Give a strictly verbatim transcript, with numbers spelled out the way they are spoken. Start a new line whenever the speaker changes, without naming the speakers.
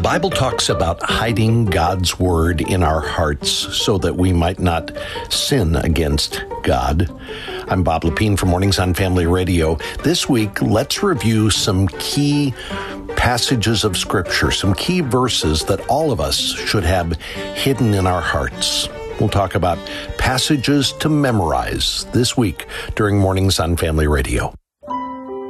The Bible talks about hiding God's word in our hearts so that we might not sin against God. I'm Bob Lepine from Mornings on Family Radio. This week, let's review some key passages of Scripture, some key verses that all of us should have hidden in our hearts. We'll talk about passages to memorize this week during Mornings on Family Radio.